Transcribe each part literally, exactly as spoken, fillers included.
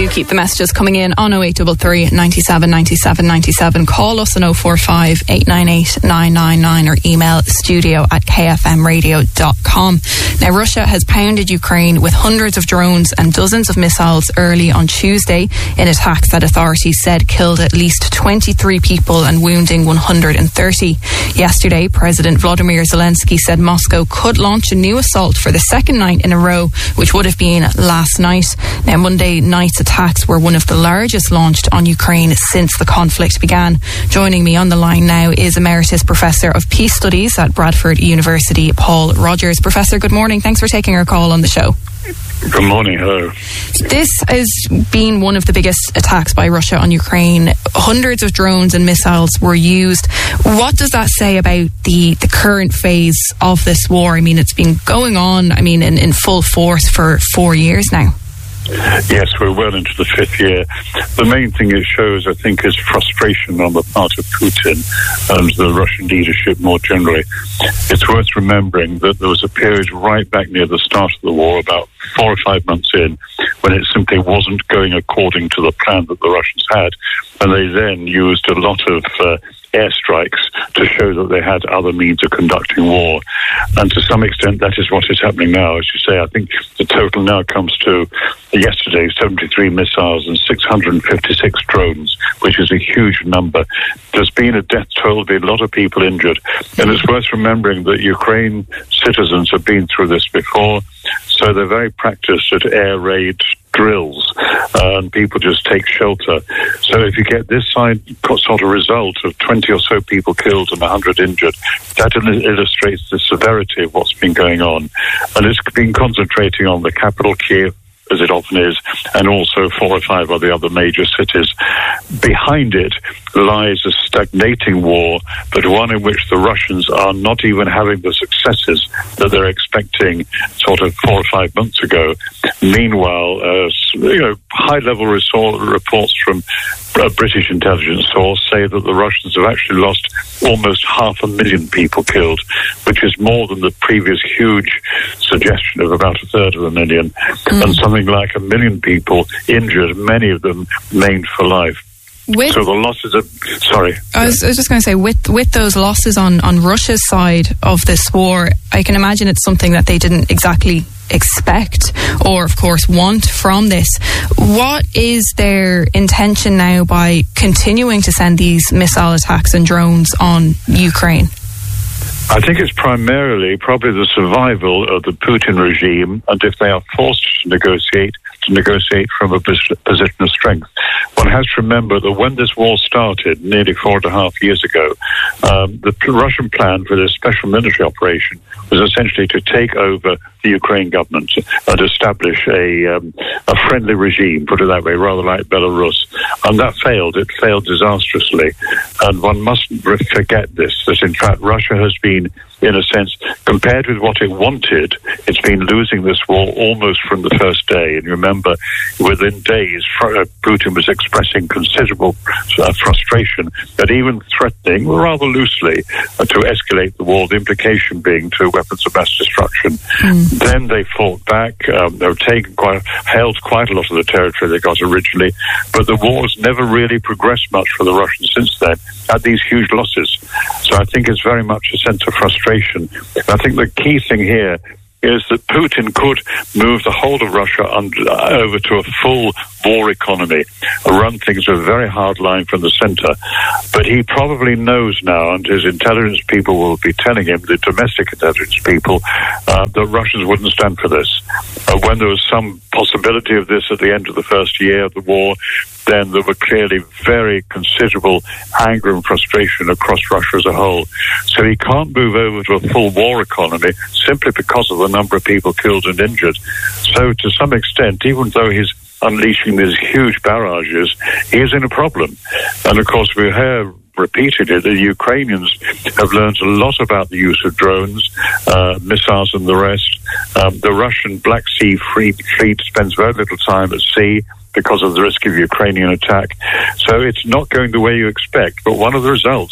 Do keep the messages coming in on oh eight three three, nine seven, nine seven, nine seven. Call us on oh four five, eight nine eight, nine nine nine or email studio at k f m radio dot com. Now, Russia has pounded Ukraine with hundreds of drones and dozens of missiles early on Tuesday in attacks that authorities said killed at least twenty-three people and wounding one hundred thirty. Yesterday, President Volodymyr Zelensky said Moscow could launch a new assault for the second night in a row, which would have been last night. Now, Monday night's attacks were one of the largest launched on Ukraine since the conflict began. Joining me on the line now is Emeritus Professor of Peace Studies at Bradford University, Paul Rogers. Professor, good morning. Thanks for taking our call on the show. Good morning. Hello. This has been one of the biggest attacks by Russia on Ukraine. Hundreds of drones and missiles were used. What does that say about the, the current phase of this war? I mean, it's been going on, I mean, in, in full force for four years now. Yes, we're well into the fifth year. The main thing it shows, I think, is frustration on the part of Putin and the Russian leadership more generally. It's worth remembering that there was a period right back near the start of the war, about four or five months in, when it simply wasn't going according to the plan that the Russians had. And they then used a lot of uh, airstrikes to show that they had other means of conducting war. And to some extent, that is what is happening now. As you say, I think the total now comes to yesterday, seventy-three missiles and six hundred fifty-six drones, which is a huge number. There's been a death toll, there's been a lot of people injured. And it's worth remembering that Ukraine citizens have been through this before, so they're very practiced at air raid drills, uh, and people just take shelter. So if you get this side sort of result of twenty or so people killed and one hundred injured, that illustrates the severity of what's been going on. And it's been concentrating on the capital, Kiev, as it often is, and also four or five of the other major cities. Behind it lies a stagnating war, but one in which the Russians are not even having the successes that they're expecting sort of four or five months ago. Meanwhile, uh, you know, high-level reports from a British intelligence source say that the Russians have actually lost almost half a million people killed, which is more than the previous huge suggestion of about a third of a million, mm. and something like a million people injured, many of them maimed for life. With, so the losses are, sorry. I was, I was just going to say, with with those losses on, on Russia's side of this war, I can imagine it's something that they didn't exactly expect or, of course, want from this. What is their intention now by continuing to send these missile attacks and drones on Ukraine? I think it's primarily probably the survival of the Putin regime, and if they are forced to negotiate, to negotiate from a position of strength. One has to remember that when this war started nearly four and a half years ago, um, the Russian plan for this special military operation was essentially to take over the Ukraine government and establish a um, a friendly regime, put it that way, rather like Belarus. And that failed. It failed disastrously. And one mustn't forget this, that in fact Russia has been, in a sense, compared with what it wanted, it's been losing this war almost from the first day. And you remember, within days, Putin was expressing considerable uh, frustration and even threatening, rather loosely, uh, to escalate the war, the implication being to weapons of mass destruction. Mm. Then they fought back. Um, they've taken quite, held quite a lot of the territory they got originally, but the war has never really progressed much for the Russians since then, at these huge losses. So I think it's very much a sense of frustration. I think the key thing here is that Putin could move the whole of Russia under, uh, over to a full war economy, run things with a very hard line from the center. But he probably knows now, and his intelligence people will be telling him, the domestic intelligence people, uh, that Russians wouldn't stand for this. Uh, when there was some possibility of this at the end of the first year of the war, then there were clearly very considerable anger and frustration across Russia as a whole. So he can't move over to a full war economy simply because of the number of people killed and injured. So to some extent, even though he's unleashing these huge barrages, he is in a problem. And of course, we hear repeatedly the Ukrainians have learned a lot about the use of drones, uh, missiles and the rest. Um, the Russian Black Sea Fleet, fleet spends very little time at sea because of the risk of Ukrainian attack. So it's not going the way you expect. But one of the results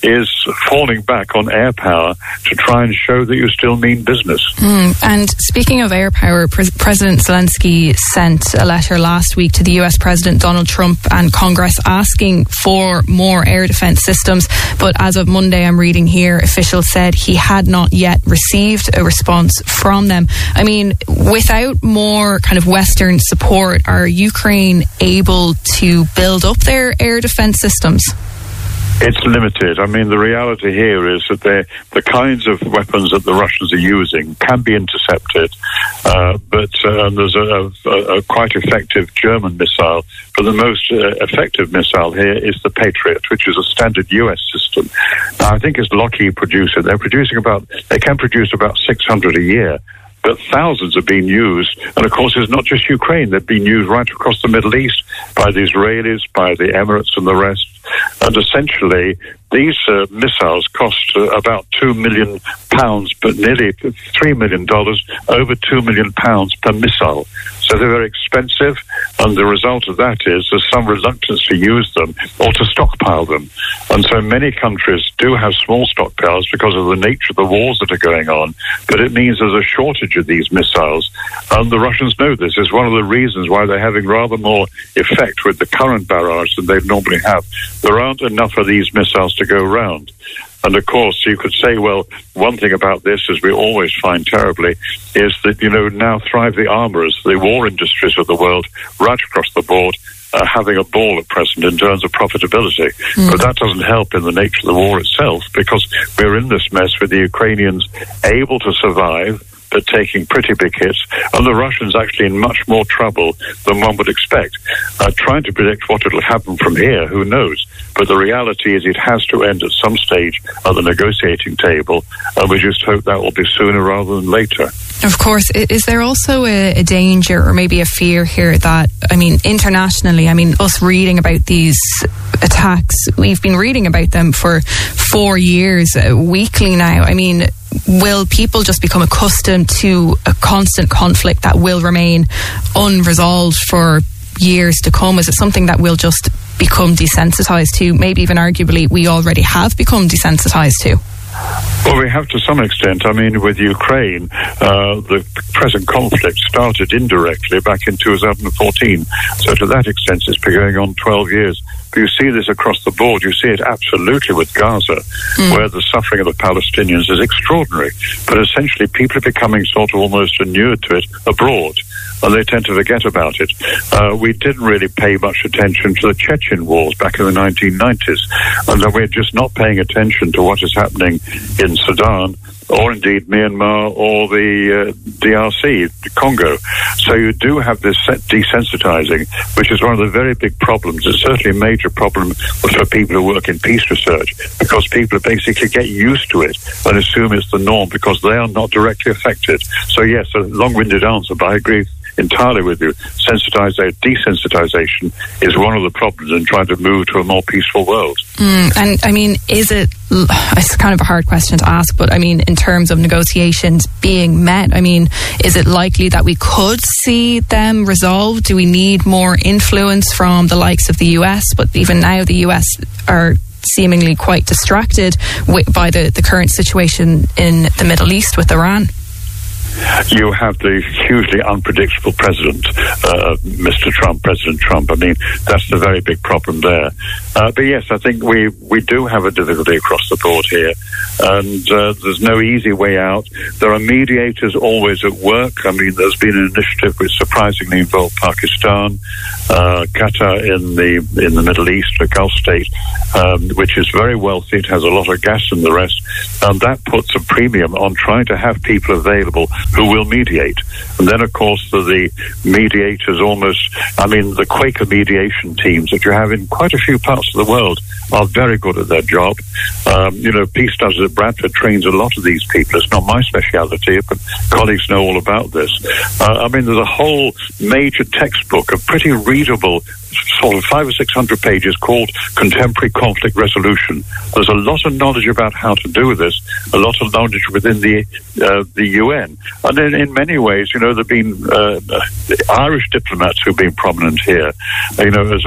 is falling back on air power to try and show that you still mean business. Mm. And speaking of air power, Pre- President Zelensky sent a letter last week to the U S President Donald Trump and Congress asking for more air defense systems. But as of Monday, I'm reading here, officials said he had not yet received a response from them. I mean, without more kind of Western support, are Ukraine able to build up their air defense systems? It's limited. I mean, the reality here is that the kinds of weapons that the Russians are using can be intercepted, uh, but uh, there's a, a, a quite effective German missile. But the most uh, effective missile here is the Patriot, which is a standard U S system. Now, I think it's Lockheed producer. They're producing about, they can produce about six hundred a year. But thousands are being used. And of course, it's not just Ukraine. They've been used right across the Middle East by the Israelis, by the Emirates and the rest. And essentially, these uh, missiles cost uh, about two million pounds, but nearly three million dollars, over two million pounds per missile. So they're very expensive, and the result of that is there's some reluctance to use them or to stockpile them. And so many countries do have small stockpiles because of the nature of the wars that are going on, but it means there's a shortage of these missiles, and the Russians know this. It's one of the reasons why they're having rather more effect with the current barrage than they normally have. There aren't enough of these missiles to go around. And of course, you could say, well, one thing about this, as we always find terribly, is that, you know, now thrive the armourers, the war industries of the world, right across the board, uh, having a ball at present in terms of profitability. Mm. But that doesn't help in the nature of the war itself, because we're in this mess with the Ukrainians able to survive, but taking pretty big hits, and the Russians actually in much more trouble than one would expect. Uh, trying to predict what will happen from here, who knows? But the reality is it has to end at some stage at the negotiating table, and we just hope that will be sooner rather than later. Of course. Is there also a, a danger or maybe a fear here that, I mean, internationally, I mean, us reading about these attacks, we've been reading about them for four years, uh, weekly now. I mean, will people just become accustomed to a constant conflict that will remain unresolved for years to come? Is it something that will just become desensitized to? Maybe even arguably we already have become desensitized to. Well, we have to some extent. I mean, with Ukraine, uh, the present conflict started indirectly back in two thousand fourteen. So to that extent, it's been going on twelve years. But you see this across the board. You see it absolutely with Gaza, mm. where the suffering of the Palestinians is extraordinary. But essentially, people are becoming sort of almost inured to it abroad, and they tend to forget about it. Uh, we didn't really pay much attention to the Chechen wars back in the nineteen nineties, and we're just not paying attention to what is happening in Sudan, or indeed Myanmar, or the uh, D R C, Congo. So you do have this desensitizing, which is one of the very big problems. It's certainly a major problem for people who work in peace research, because people basically get used to it and assume it's the norm because they are not directly affected. So yes, a long-winded answer, but I agree entirely with you. Sensitization, desensitization is one of the problems in trying to move to a more peaceful world. Mm, and I mean, is it, it's kind of a hard question to ask, but I mean, in terms of negotiations being met, I mean, is it likely that we could see them resolved? Do we need more influence from the likes of the U S? But even now the U S are seemingly quite distracted with, by the, the current situation in the Middle East with Iran. You have the hugely unpredictable president, uh, Mister Trump, President Trump. I mean, that's the very big problem there. Uh, but yes, I think we, we do have a difficulty across the board here, and uh, there's no easy way out. There are mediators always at work. I mean, there's been an initiative which surprisingly involved Pakistan, uh, Qatar in the in the Middle East, a Gulf state, um, which is very wealthy. It has a lot of gas and the rest, and that puts a premium on trying to have people available who will mediate. And then, of course, the, the mediators almost, I mean, the Quaker mediation teams that you have in quite a few parts of the world are very good at their job. Um, you know, Peace Studies at Bradford trains a lot of these people. It's not my speciality, but colleagues know all about this. Uh, I mean, there's a whole major textbook, a pretty readable sort of five or six hundred pages called Contemporary Conflict Resolution. There's a lot of knowledge about how to do this, a lot of knowledge within the uh, the U N. And in, in many ways, you know, there have been uh, Irish diplomats who've been prominent here. You know, as a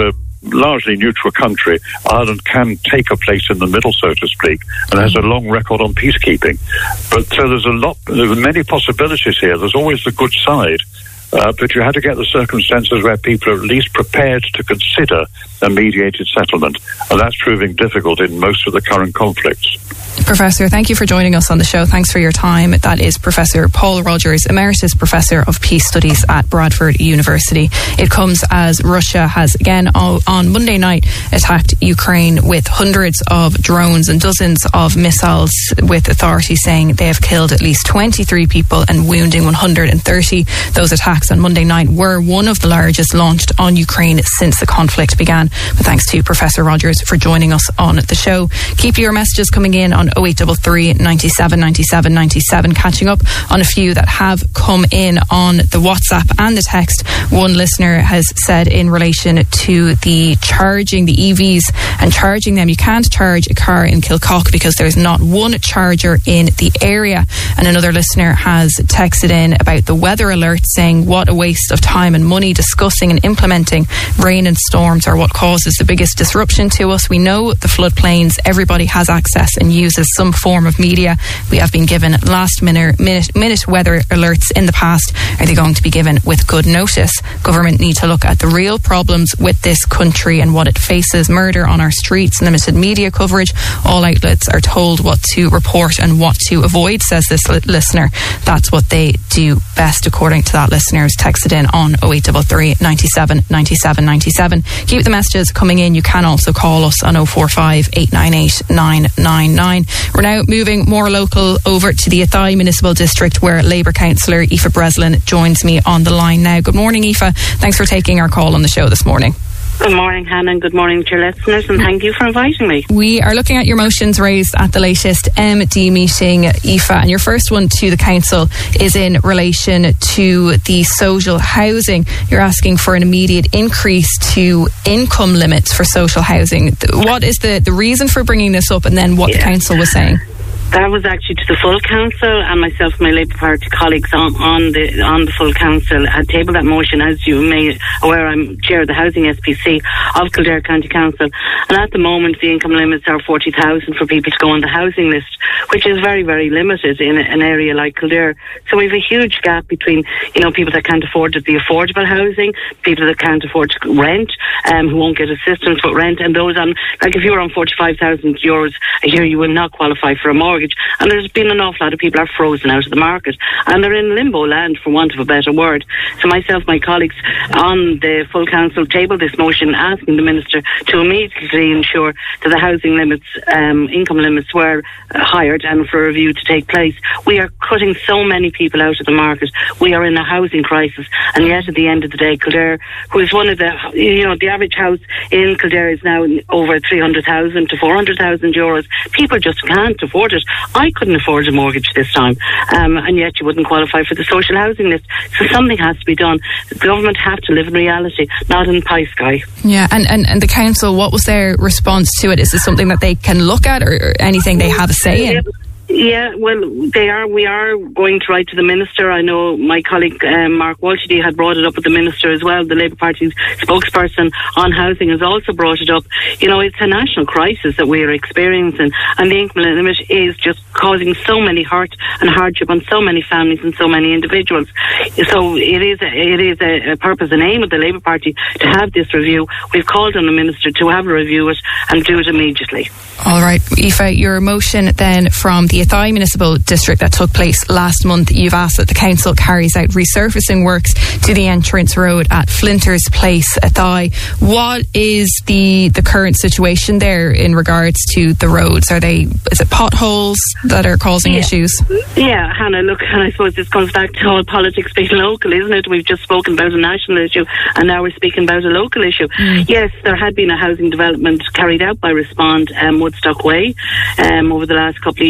largely neutral country, Ireland can take a place in the middle, so to speak, and has a long record on peacekeeping. But so there's a lot, there's many possibilities here. There's always the good side. Uh, but you had to get the circumstances where people are at least prepared to consider a mediated settlement. And that's proving difficult in most of the current conflicts. Professor, thank you for joining us on the show. Thanks for your time. That is Professor Paul Rogers, Emeritus Professor of Peace Studies at Bradford University. It comes as Russia has again on Monday night attacked Ukraine with hundreds of drones and dozens of missiles, with authorities saying they have killed at least twenty-three people and wounding one hundred thirty. Those attacks on Monday night were one of the largest launched on Ukraine since the conflict began. But thanks to Professor Rogers for joining us on the show. Keep your messages coming in on oh eight three three, ninety-seven, ninety-seven, ninety-seven. Catching up on a few that have come in on the WhatsApp and the text. One listener has said in relation to the charging, the E Vs and charging them, you can't charge a car in Kilcock because there's not one charger in the area. And another listener has texted in about the weather alert, saying what a waste of time and money discussing and implementing rain and storms are what causes the biggest disruption to us. We know the floodplains, everybody has access and uses some form of media. We have been given last minute, minute, minute weather alerts in the past. Are they going to be given with good notice? Government need to look at the real problems with this country and what it faces. Murder on our streets, limited media coverage. All outlets are told what to report and what to avoid, says this li- listener. That's what they do best, according to that listener who's texted in on oh eight three three, ninety-seven, ninety-seven, ninety-seven. Keep the messages coming in. You can also call us on oh four five, eight nine eight, nine nine nine. We're now moving more local over to the Athy Municipal District, where Labour Councillor Aoife Breslin joins me on the line now. Good morning, Aoife. Thanks for taking our call on the show this morning. Good morning, Hannah, and good morning to your listeners, and thank you for inviting me. We are looking at your motions raised at the latest M D meeting, Aoife, and your first one to the council is in relation to the social housing. You're asking for an immediate increase to income limits for social housing. What is the, the reason for bringing this up, and then what yeah. the council was saying? That was actually to the full council, and myself and my Labour Party colleagues on, on the on the full council had tabled that motion. As you may aware, I'm chair of the Housing S P C of Kildare County Council, and at the moment the income limits are forty thousand for people to go on the housing list, which is very, very limited in an area like Kildare. So we have a huge gap between, you know, people that can't afford the affordable housing, people that can't afford to rent, um, who won't get assistance with rent, and those on, like if you're on forty-five thousand euros a year, you will not qualify for a mortgage. And there's been an awful lot of people are frozen out of the market, and they're in limbo land, for want of a better word. So myself, my colleagues on the full council tabled this motion asking the minister to immediately ensure that the housing limits, um, income limits were uh, hired and for a review to take place. We are cutting so many people out of the market. We are in a housing crisis, and yet at the end of the day, Kildare, who is one of the, you know, the average house in Kildare is now over three hundred thousand to four hundred thousand euros. People just can't afford it. I couldn't afford a mortgage this time, um, and yet you wouldn't qualify for the social housing list. So something has to be done. The government have to live in reality, not in pie sky. Yeah, and, and, and the council, what was their response to it? Is this something that they can look at, or, or anything they have a say in? Yeah, well, they are. We are going to write to the minister. I know my colleague um, Mark Walshedy had brought it up with the minister as well. The Labour Party's spokesperson on housing has also brought it up. You know, it's a national crisis that we are experiencing, and the income limit is just causing so many hurt and hardship on so many families and so many individuals. So it is a, it is a, a purpose and aim of the Labour Party to have this review. We've called on the minister to have a review it and do it immediately. All right, Aoife, your motion then from the Athy Municipal District that took place last month, you've asked that the council carries out resurfacing works to the entrance road at Flinters Place, Athy. What is the the current situation there in regards to the roads? Are they, is it potholes that are causing yeah. issues? Yeah, Hannah, look, and I suppose this comes back to all politics being local, isn't it? We've just spoken about a national issue, and now we're speaking about a local issue. Mm. Yes, there had been a housing development carried out by Respond, um, Woodstock Way, um, over the last couple of years, and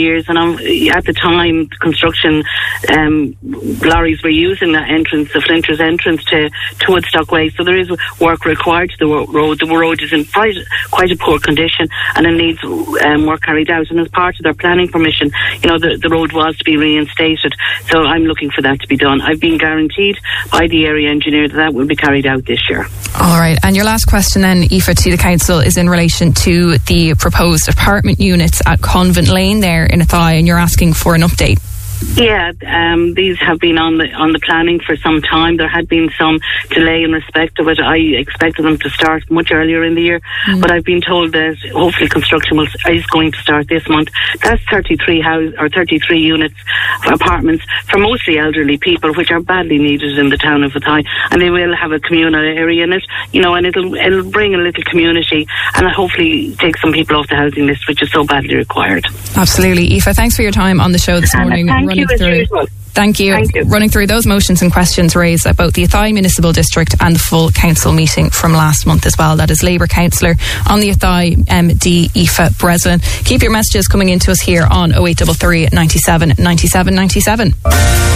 Um, at the time, construction um, lorries were using that entrance, the Flinters entrance to, to Woodstock Way. So there is work required to the road. The road is in quite, quite a poor condition, and it needs um, work carried out. And as part of their planning permission, you know, the, the road was to be reinstated. So I'm looking for that to be done. I've been guaranteed by the area engineer that that will be carried out this year. All right. And your last question then, Aoife, to the council is in relation to the proposed apartment units at Convent Lane there in Athy, and you're asking for an update. Yeah, um, these have been on the on the planning for some time. There had been some delay in respect of it. I expected them to start much earlier in the year, mm. but I've been told that hopefully construction will, is going to start this month. That's thirty-three house or thirty-three units of apartments for mostly elderly people, which are badly needed in the town of Athy, and they will have a communal area in it, you know, and it'll it'll bring a little community and hopefully take some people off the housing list, which is so badly required. Absolutely, Aoife. Thanks for your time on the show this morning. Thank you, as usual. Thank you. Thank you. Running through those motions and questions raised about the Athy Municipal District and the full council meeting from last month as well. That is Labour Councillor on the Athy, M D Aoife Breslin. Keep your messages coming into us here on oh eight three three, ninety-seven, ninety-seven, ninety-seven.